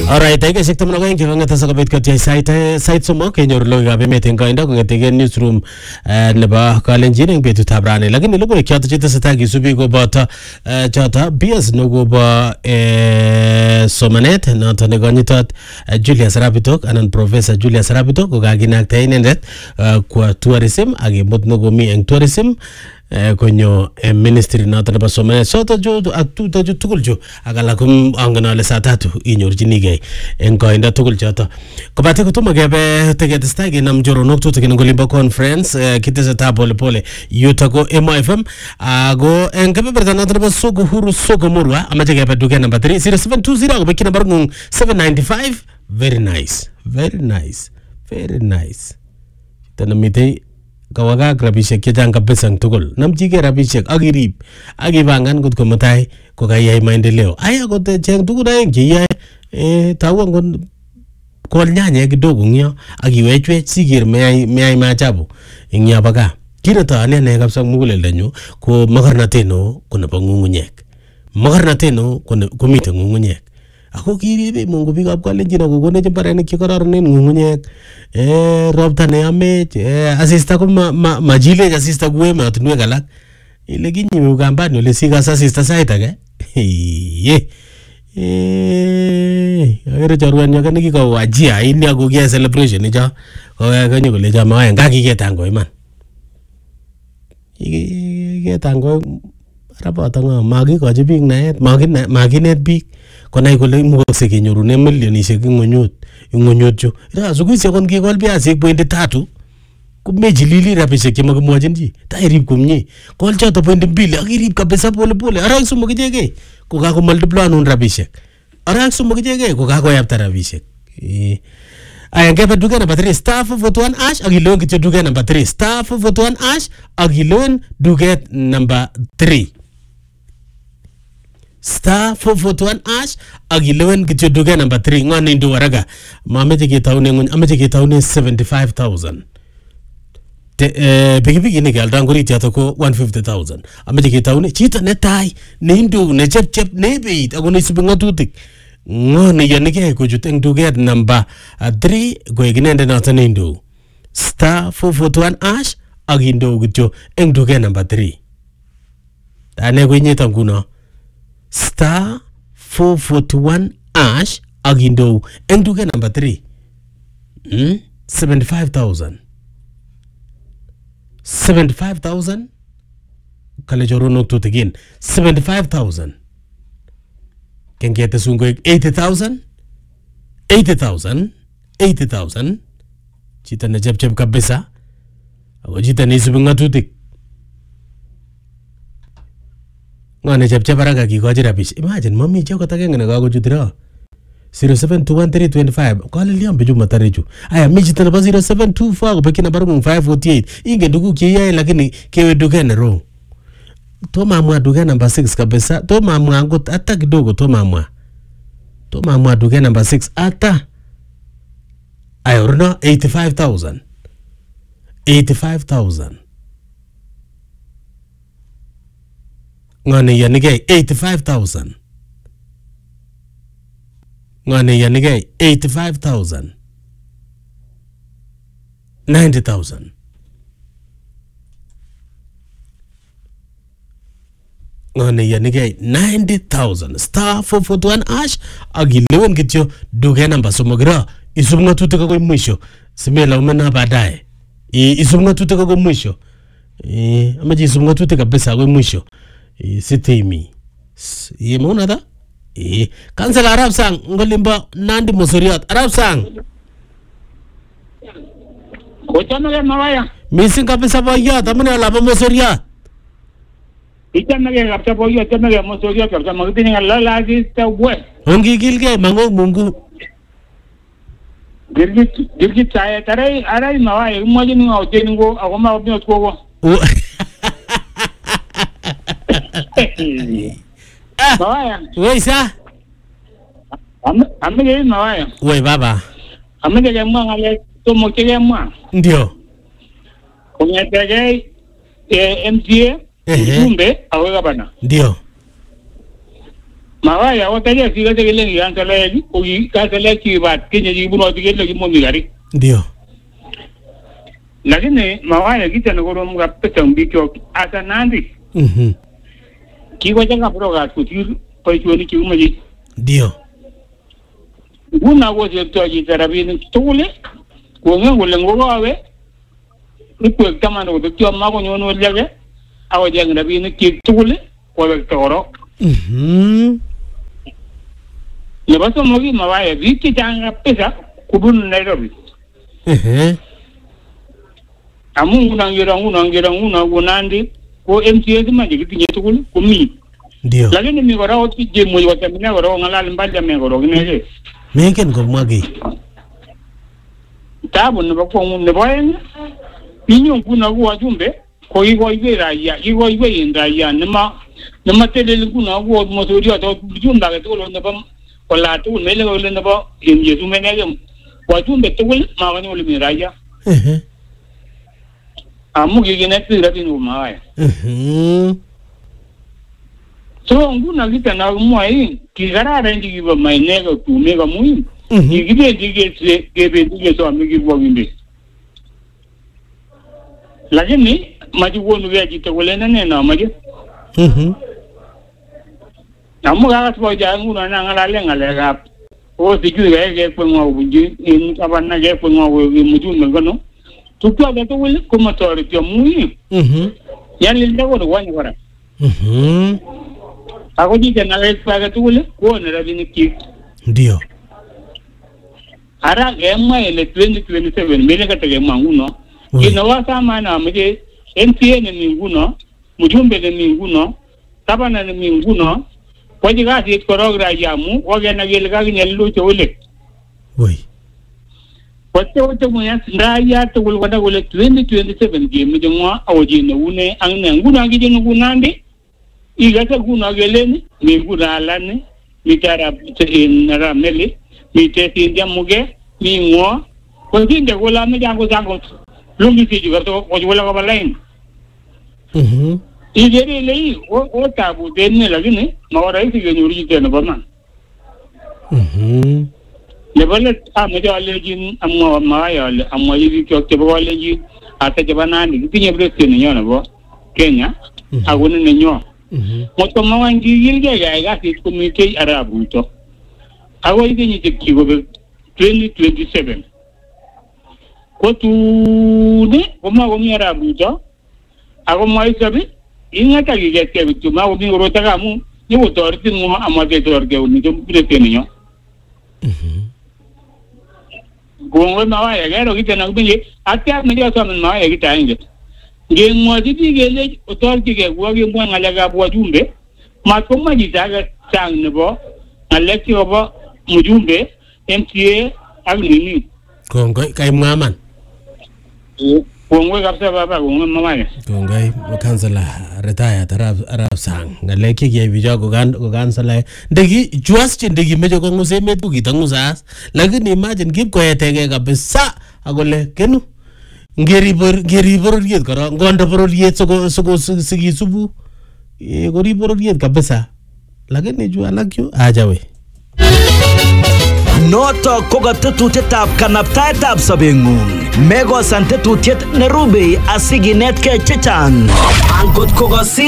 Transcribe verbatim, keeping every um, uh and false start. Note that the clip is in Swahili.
Alright, I guess iktam na kayo kung ngata sa kapit ko tiya site site sumo kenyor lo gabe meeting ko inda kung ngati newsroom na ba Kalenjin ang betu tabrane lagi nilo ko kya chita sa tagi subi ko bata chata bias no go ba somanet na to negonyitot Julia Sarabitok anan Professor Julia Sarabitok ko gaginak tayo nendet kwa tourism agi mot no go mi ang tourism konyo ministry na to na ba somanet so to jo atu to jo tukul jo agala kum angana le satatu inyor jinigay enko inda tukul jata ko bate ko tuma gebe tege testagi nam joro nokto tege ngolimba conference kitese ta pole pole yutako M F M ago enkabe bertana to sogo huru sogo murwa amaje gebe duge number three zero seven two zero ko bekina barngung seven nine five. Very nice, very nice, very nice. Tanamite kawaga grabishek kijang kabesang tukul namjige rabishek agirib agibangan gut ko matay ko kayay maendeleo aya ko te jeng tukul na yung jiyay eh tawang kon kol nyanya kidogo ngyo agiwechwe sigir may may machabu ingya baga kinata ane ne kapsang mugulel danyo ko makarnateno ko napangungunyek makarnateno ko kumite ngungunyek ako kiribe mungu bigap Kalenjin ako kone jemparene kikororonen ngungunyek eh robta ne amech eh asista ko ma, ma majile asista kuwe ma tunwe galak ile kinyi ugambani ole siga asista saita ke ye eh agere jarwan nyoka niki ko wajia ini ako kia celebration ija ko kanyo kole jama ngaki ke tango iman iki ke tango rapata nga magi ko jibing naet magi magi net big konai kole mukose kenyorune milionishek ngonyot ngonyot jo ira suguse kon kikol biasik point tatu kumejilili rabishek chemakimwachin ji tairib komye kol choto point mbili akirib kabisa pole pole arak somok ichekei ko kako multiply anun rabishek arak somok ichekei ko kakoyapta rabishek eh aya ngebe duke number three star four forty-one ash akilon kityo duke number three star four forty-one ash akilon duke number three star four forty-one ash agilewen kityo duke number three ngwane ndo waraga mameje kitaune ngun ameje kitaune seventy-five thousand te eh bigibigi ni galdan gori tiato ko one hundred fifty thousand ameje kitaune chita netai ne ndo ne chep chep ne beit agoni subinga tutik ngone yanike ko juteng duke number three go ignende na tane ndo star four forty-one ash agindo kityo eng duke number three ane ko nyeta nguno star four forty-one ash agindo enduke number three hmm? seventy-five thousand seventy-five thousand kale joro nokto again seventy-five thousand can get the sungo eighty thousand eighty thousand eighty thousand chita na jab jab kabisa ago chita ni subinga tutik ngane jab jabaraga ki ko jirabish imagine mami choko tage ngana ga go jutira zero seven two one three two five ko le liam beju matareju aya mi jitana ba zero seven two four ko bekina barung five forty-eight inge dugu ki yae lakini kewe dugene ro to mamwa duga number six kabisa to mamwa ngot ata kidogo to mamwa to mamwa duga number six ata aya urno eighty-five thousand eighty-five thousand ngane yanige eighty-five thousand ngane yanige eighty-five thousand ninety thousand ngane yanige ninety thousand star four forty-one ash agilewen kityo duke namba somogira isubnga tuteka ko mwisho simela umena baadaye isubnga tuteka ko mwisho eh amaji isubnga tuteka pesa ko mwisho sitemi yemona da eh kansela arab sang ngolimba nandi mosoriat arab sang kochana ya mawaya missing kabisa boya tamune la mosoriat itana ya kapta boya tana ya mosoriat kapta magdini la la gista we ongi gilge mango mungu girgi girgi chaya tarai arai mawaya umajini ngau jeningo agoma obno tkogo Mawaya. Woi sa. Am amege mawaya. Woi baba. Amege mwa ngale to mokege mwa. Ndio. Kunyatege eh M C A Jumbe awega bana. Ndio. Mawaya wataje siga tegele yan sala o ka sala ki bat kenya ji buno tigele ki mo mi gari. Ndio. Lakini mawaya kita na goro mga pesa mbikyo asa nandi. Mhm. Kiwa janga proga kutir paitoni ki umaji. Ndio. Una woje to ji tarabini tule ko ngen wala ngoro awe ni ko kama no to kyo ma ko nyono lege awa jang rabini ki tule ko be toro. Mhm. Le baso mogi mawaya viki janga pesa kubun Nairobi. Eh. Amu unangira unangira unanandi ko M T A ma jigi tinye tukul ko mi. Ndio. Lakini mi gora oti je mo wata mina gora ngala mbanja me gora ngene. Meken ko mwagi. Tabu ne bako mun ne boyen. Pinyo kuna ku wajumbe ko igo ibe raya igo ibe inda ya nema nema tele kuna ku mo sori ato jumba ke to ne bam wala tu mele ko ne ba inje tu menege wajumbe tukul ma wani wala mi raya. Eh. Amu gigi ne tira tinu mawaya. Mhm. So nguna kita na mwai kigara rendi giba mai nega tu mega mui. Gibe dige se gebe dige so amigi boginde. Lakini maji wonu ya jita wala nene na maji. Mhm. Amu ga so ja nguna na ngala le ngala ga. O tiju ga ge ko ngo bunji in abana ge ko ngo muju ngano. Tukwa ga to wala ko motor ti mui. Mhm. Yan le dago do wani wara. Mhm. Ako jike na le paga tule ko na rabini ki. Ndio. Ara gemma ele twenty twenty-seven mele ka tege manguno. Ina wasa mana mje M P A ne minguno, mujumbe ne minguno, tabana ne minguno. Kwaji ga si korogra yamu, wage na gele ga nyellu chole. Woi. Kwache wote muya ndaya to wul wada wule twenty twenty-seven ge mje ngwa awoji ne une angne nguna gije ngunande. Igata guna geleni mi guna lani mi tara in rameli mi tesi india muge mi ngo ko tinde gola mi jango jango lungi ti juga to ko wala ko balain. Mhm. Igere lei o o tabu denne lagine ma wara isi ge nyuri te no bama. Mhm. Le bale a me jo lejin amma ma ya le amma yi ko te bo leji ata jabana ni tinye brete ni nyona bo Kenya agone ne nyo. Moto mawangi yilge ya ga ti community arabu to awo ide ni te kigo be twenty twenty-seven ko tu ne ko ma ko mi arabu to ago mai sabi inga ta gi ke ke tu ma ko mi ro ta ga mu ni wo tor tin mo amade tor ge ni to brete ni nyo. Mhm. Gongo ma wa ya ga ro ki na bi atia me ja so ma ya ki ta inge. Ge mo di di ge le otor ki ge wo ge mo ngala ga bo jumbe ma ko ma di ta ga tang ne bo ngale ki bo mujumbe M T A agni Kongoi kai mwaman. Kongoi kapsa baba kongoi mama ya. Kongoi kansala retired arab arab sang ngale ki ge bijo ko gan ko kansala ndegi juas chen ndegi mejo ko nguse metu ki tangusas lakini imagine kip ko etege kabisa agole kenu ngeri bor ngeri bor yet koro ngondo bor yet soko soko sigi subu e gori bor yet kabisa lakini ju alakyo ajawe Noto koga tetutietab kanaptaetab sobengung. Mego san tetutiet nerube asiginet ke chechang. Angot koga